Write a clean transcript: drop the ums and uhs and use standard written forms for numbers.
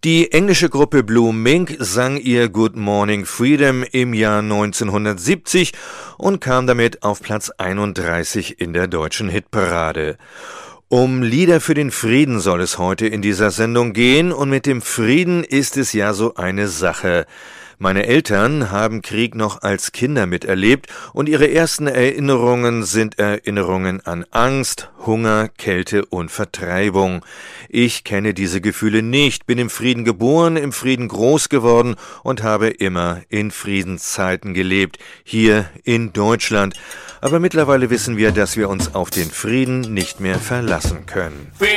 Die englische Gruppe Blue Mink sang ihr Good Morning Freedom im Jahr 1970 und kam damit auf Platz 31 in der deutschen Hitparade. Um Lieder für den Frieden soll es heute in dieser Sendung gehen, und mit dem Frieden ist es ja so eine Sache. Meine Eltern haben Krieg noch als Kinder miterlebt, und ihre ersten Erinnerungen sind Erinnerungen an Angst, Hunger, Kälte und Vertreibung. Ich kenne diese Gefühle nicht, bin im Frieden geboren, im Frieden groß geworden und habe immer in Friedenszeiten gelebt, hier in Deutschland. Aber mittlerweile wissen wir, dass wir uns auf den Frieden nicht mehr verlassen können.